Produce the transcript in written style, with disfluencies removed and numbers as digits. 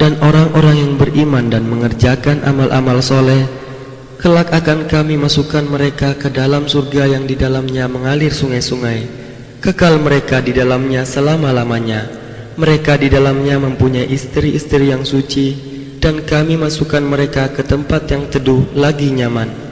Dan orang-orang yang beriman dan mengerjakan amal-amal soleh, kelak akan kami masukkan mereka ke dalam surga yang di dalamnya mengalir sungai-sungai. Kekal mereka di dalamnya selama-lamanya. Mereka di dalamnya mempunyai istri-istri yang suci, dan kami masukkan mereka ke tempat yang teduh lagi nyaman.